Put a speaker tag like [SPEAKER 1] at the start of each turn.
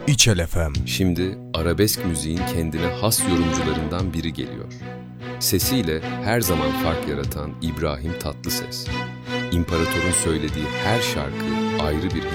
[SPEAKER 1] İçel FM.
[SPEAKER 2] Şimdi arabesk müziğin kendine has yorumcularından biri geliyor. Sesiyle her zaman fark yaratan İbrahim Tatlıses. İmparator'un söylediği her şarkı ayrı bir